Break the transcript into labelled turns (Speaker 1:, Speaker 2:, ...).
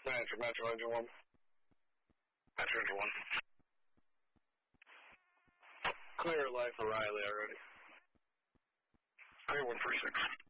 Speaker 1: Metro Engine 1. Metro Engine 1. Clear life for Riley already. Clear 146.